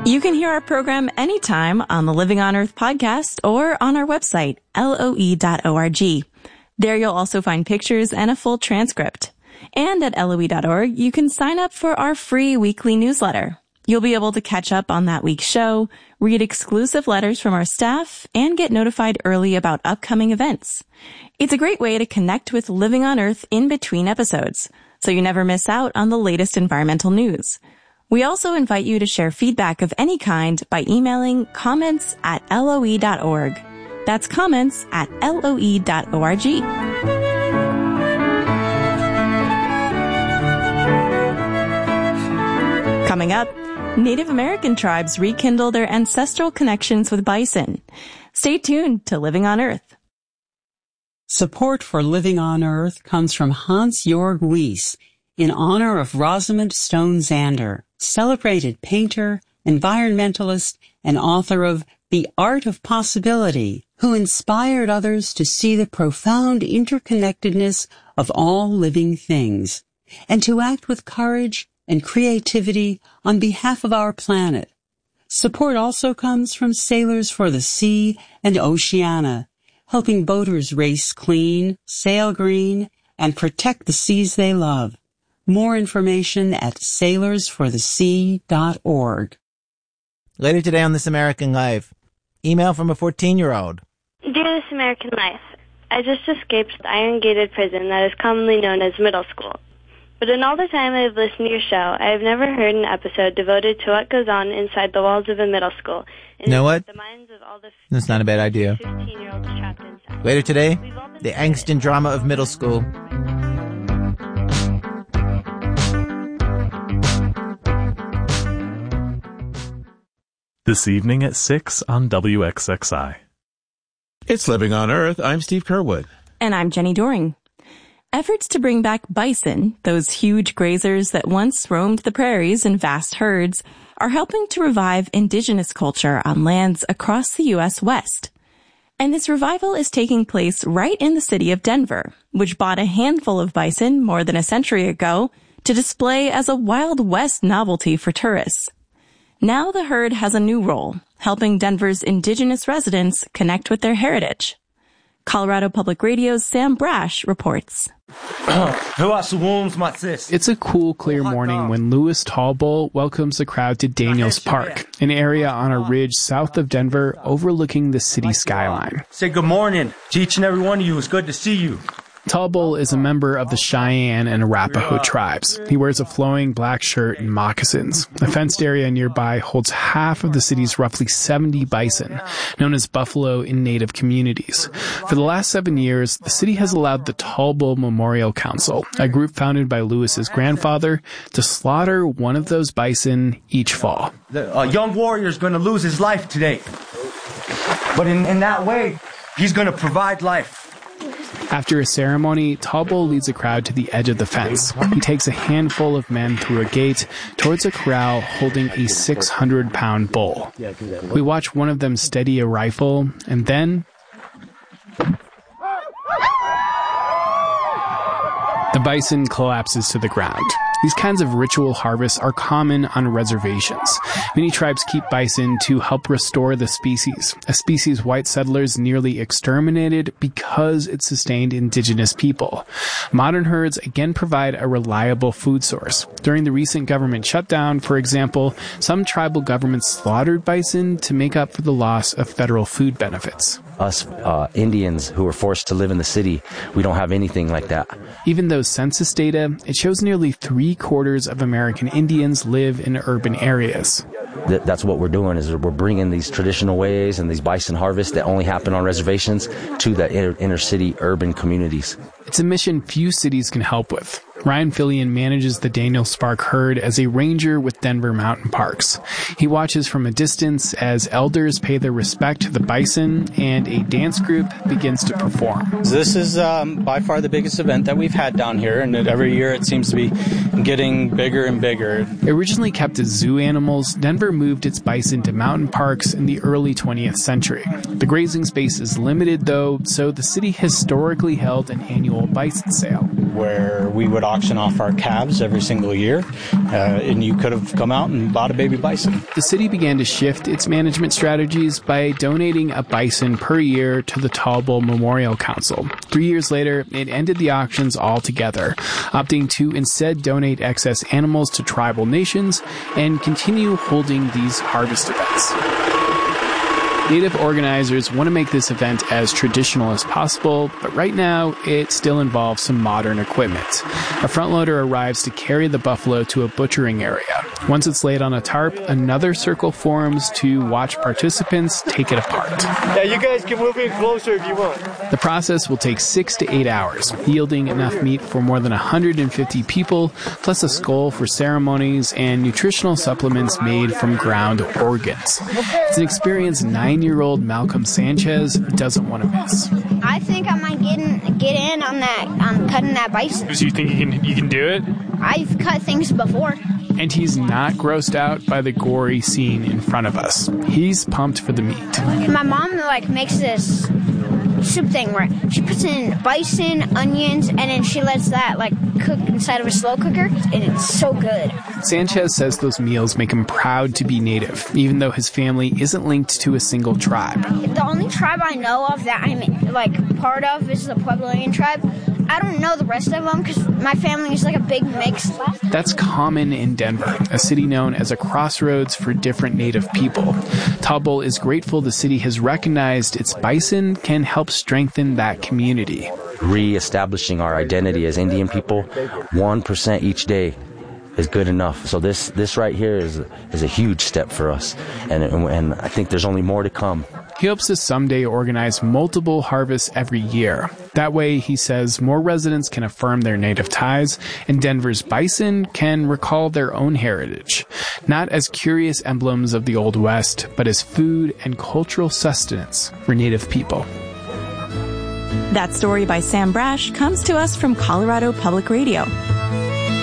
You can hear our program anytime on the Living on Earth podcast or on our website, loe.org. There you'll also find pictures and a full transcript. And at loe.org, you can sign up for our free weekly newsletter. You'll be able to catch up on that week's show, read exclusive letters from our staff, and get notified early about upcoming events. It's a great way to connect with Living on Earth in between episodes, so you never miss out on the latest environmental news. We also invite you to share feedback of any kind by emailing comments@loe.org. That's comments@loe.org. Coming up, Native American tribes rekindle their ancestral connections with bison. Stay tuned to Living on Earth. Support for Living on Earth comes from Hans-Jörg Wyss in honor of Rosamund Stone Zander, celebrated painter, environmentalist, and author of The Art of Possibility, who inspired others to see the profound interconnectedness of all living things, and to act with courage and creativity on behalf of our planet. Support also comes from Sailors for the Sea and Oceana, helping boaters race clean, sail green, and protect the seas they love. More information at sailorsforthesea.org. Later today on This American Life, email from a 14-year-old. Dear This American Life, I just escaped the iron-gated prison that is commonly known as middle school. But in all the time I have listened to your show, I have never heard an episode devoted to what goes on inside the walls of a middle school. You know what? The minds of all the That's not a bad idea. 15-year-olds trapped inside. Later today, the angst and drama of middle school. This evening at 6 on WXXI. It's Living on Earth. I'm Steve Kerwood. And I'm Jenny Doring. Efforts to bring back bison, those huge grazers that once roamed the prairies in vast herds, are helping to revive indigenous culture on lands across the U.S. West. And this revival is taking place right in the city of Denver, which bought a handful of bison more than a century ago to display as a Wild West novelty for tourists. Now the herd has a new role, helping Denver's indigenous residents connect with their heritage. Colorado Public Radio's Sam Brash reports. It's a cool, clear morning when Louis Tallbull welcomes the crowd to Daniels Park, an area on a ridge south of Denver overlooking the city skyline. Say good morning to each and every one of you. It's good to see you. Tallbull is a member of the Cheyenne and Arapaho tribes. He wears a flowing black shirt and moccasins. A fenced area nearby holds half of the city's roughly 70 bison, known as buffalo in native communities. For the last 7 years, the city has allowed the Tallbull Memorial Council, a group founded by Lewis's grandfather, to slaughter one of those bison each fall. A young warrior is going to lose his life today. But in that way, he's going to provide life. After a ceremony, Tallbull leads a crowd to the edge of the fence. He takes a handful of men through a gate towards a corral holding a 600-pound bull. We watch one of them steady a rifle, and then the bison collapses to the ground. These kinds of ritual harvests are common on reservations. Many tribes keep bison to help restore the species, a species white settlers nearly exterminated because it sustained indigenous people. Modern herds again provide a reliable food source. During the recent government shutdown, for example, some tribal governments slaughtered bison to make up for the loss of federal food benefits. Us Indians who are forced to live in the city, we don't have anything like that. Even though census data, it shows nearly 3/4 of American Indians live in urban areas. That's what we're doing, is we're bringing these traditional ways and these bison harvests that only happen on reservations to the inner city urban communities. It's a mission few cities can help with. Ryan Fillion manages the Daniels Park herd as a ranger with Denver Mountain Parks. He watches from a distance as elders pay their respect to the bison and a dance group begins to perform. This is by far the biggest event that we've had down here, and every year it seems to be getting bigger and bigger. Originally kept as zoo animals, Denver moved its bison to mountain parks in the early 20th century. The grazing space is limited, though, so the city historically held an annual bison sale, where we would auction off our calves every single year, and you could have come out and bought a baby bison. The city began to shift its management strategies by donating a bison per year to the Tall Bull Memorial Council. 3 years later, it ended the auctions altogether, opting to instead donate excess animals to tribal nations and continue holding these harvest events. Native organizers want to make this event as traditional as possible, but right now it still involves some modern equipment. A front loader arrives to carry the buffalo to a butchering area. Once it's laid on a tarp, another circle forms to watch participants take it apart. Yeah, you guys can move in closer if you want. The process will take 6 to 8 hours, yielding enough meat for more than 150 people, plus a skull for ceremonies and nutritional supplements made from ground organs. It's an experience 9-year-old Malcolm Sanchez doesn't want to miss. I think I might get in on that, on cutting that bison. So you think you can do it? I've cut things before. And he's not grossed out by the gory scene in front of us. He's pumped for the meat. My mom makes this soup thing where she puts in bison, onions, and then she lets that cook inside of a slow cooker, and it's so good. Sanchez says those meals make him proud to be Native, even though his family isn't linked to a single tribe. The only tribe I know of that I'm part of is the Puebloan tribe. I don't know the rest of them because my family is a big mix. That's common in Denver, a city known as a crossroads for different Native people. Tall Bull is grateful the city has recognized its bison can help strengthen that community. Re-establishing our identity as Indian people, 1% each day is good enough. So this right here is a huge step for us, and I think there's only more to come. He hopes to someday organize multiple harvests every year. That way, he says, more residents can affirm their Native ties, and Denver's bison can recall their own heritage, not as curious emblems of the Old West, but as food and cultural sustenance for Native people. That story by Sam Brash comes to us from Colorado Public Radio.